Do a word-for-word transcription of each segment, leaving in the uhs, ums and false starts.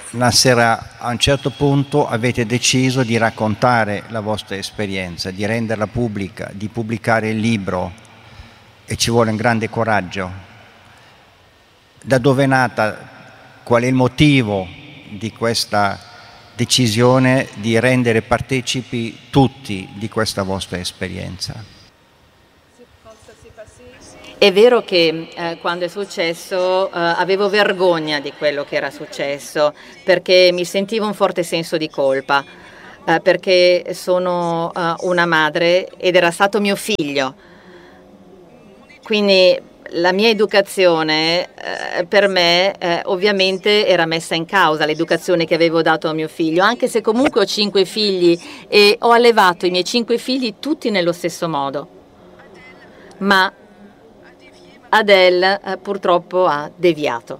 una sera a un certo punto avete deciso di raccontare la vostra esperienza, di renderla pubblica, di pubblicare il libro, e ci vuole un grande coraggio. Da dove è nata, qual è il motivo di questa decisione di rendere partecipi tutti di questa vostra esperienza? È vero che eh, quando è successo eh, avevo vergogna di quello che era successo, perché mi sentivo un forte senso di colpa, eh, perché sono eh, una madre ed era stato mio figlio. Quindi la mia educazione eh, per me eh, ovviamente era messa in causa, l'educazione che avevo dato a mio figlio, anche se comunque ho cinque figli e ho allevato i miei cinque figli tutti nello stesso modo. Ma Adele eh, purtroppo ha deviato.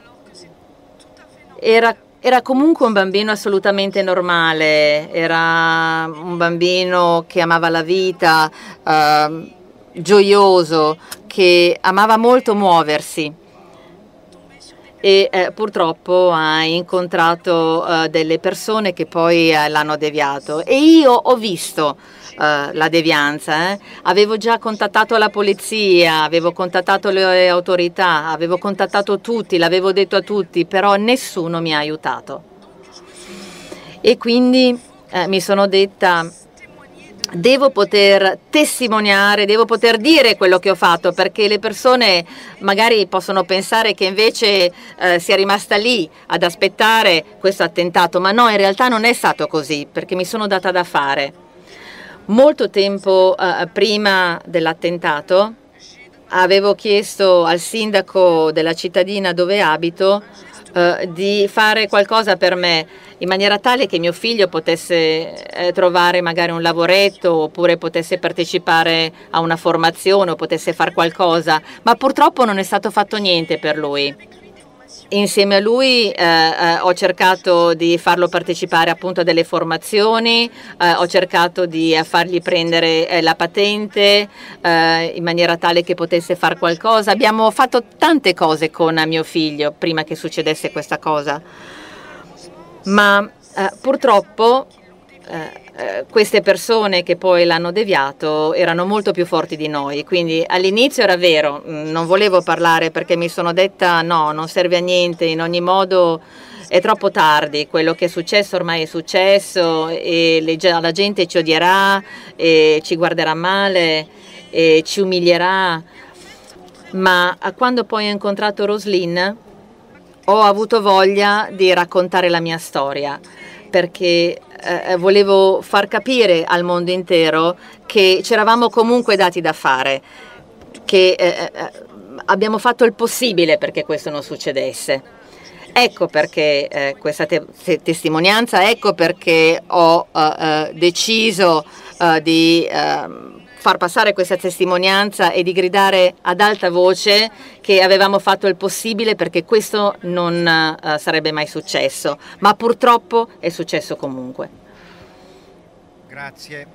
Era, era comunque un bambino assolutamente normale, era un bambino che amava la vita, eh, gioioso, che amava molto muoversi e eh, purtroppo ha incontrato eh, delle persone che poi eh, l'hanno deviato, e io ho visto Uh, la devianza, eh? Avevo già contattato la polizia, avevo contattato le autorità, avevo contattato tutti, l'avevo detto a tutti, però nessuno mi ha aiutato. E quindi eh, mi sono detta: devo poter testimoniare, devo poter dire quello che ho fatto, perché le persone magari possono pensare che invece eh, sia rimasta lì ad aspettare questo attentato, ma no, in realtà non è stato così, perché mi sono data da fare. Molto tempo eh, prima dell'attentato avevo chiesto al sindaco della cittadina dove abito eh, di fare qualcosa per me, in maniera tale che mio figlio potesse eh, trovare magari un lavoretto, oppure potesse partecipare a una formazione o potesse fare qualcosa, ma purtroppo non è stato fatto niente per lui. Insieme a lui eh, eh, ho cercato di farlo partecipare appunto a delle formazioni, eh, ho cercato di eh, fargli prendere eh, la patente eh, in maniera tale che potesse fare qualcosa. Abbiamo fatto tante cose con mio figlio prima che succedesse questa cosa, ma eh, purtroppo eh, eh, queste persone che poi l'hanno deviato erano molto più forti di noi. Quindi all'inizio era vero, non volevo parlare perché mi sono detta no, non serve a niente, in ogni modo è troppo tardi, quello che è successo ormai è successo e le, la gente ci odierà e ci guarderà male e ci umilierà. Ma quando poi ho incontrato Roslyn ho avuto voglia di raccontare la mia storia, perché eh, volevo far capire al mondo intero che ci eravamo comunque dati da fare, che eh, abbiamo fatto il possibile perché questo non succedesse. Ecco perché eh, questa te- testimonianza, ecco perché ho eh, eh, deciso eh, di eh, far passare questa testimonianza e di gridare ad alta voce che avevamo fatto il possibile perché questo non uh, sarebbe mai successo, ma purtroppo è successo comunque. Grazie.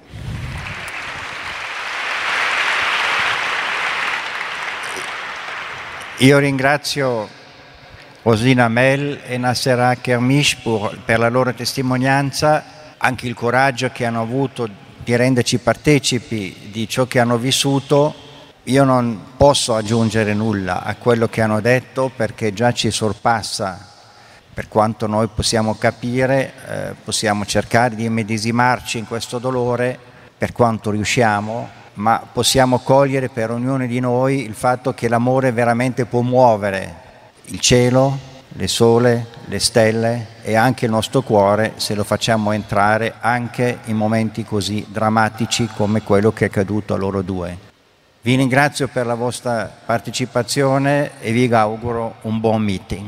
Io ringrazio Roslyn Hamel e Nasserah Kermish per, per la loro testimonianza, anche il coraggio che hanno avuto di renderci partecipi di ciò che hanno vissuto. Io non posso aggiungere nulla a quello che hanno detto perché già ci sorpassa per quanto noi possiamo capire, eh, possiamo cercare di immedesimarci in questo dolore per quanto riusciamo, ma possiamo cogliere per ognuno di noi il fatto che l'amore veramente può muovere il cielo, le sole, le stelle e anche il nostro cuore se lo facciamo entrare anche in momenti così drammatici come quello che è accaduto a loro due. Vi ringrazio per la vostra partecipazione e vi auguro un buon meeting.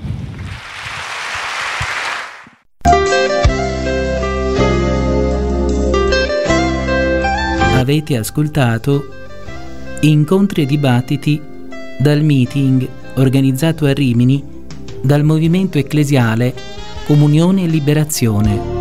Avete ascoltato Incontri e dibattiti dal meeting organizzato a Rimini dal Movimento Ecclesiale Comunione e Liberazione.